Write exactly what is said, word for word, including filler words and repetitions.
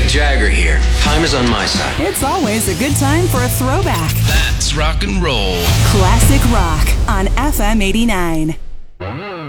Jagger here. Time is on my side. It's always a good time for a throwback. That's rock and roll. Classic rock on F M eighty-nine.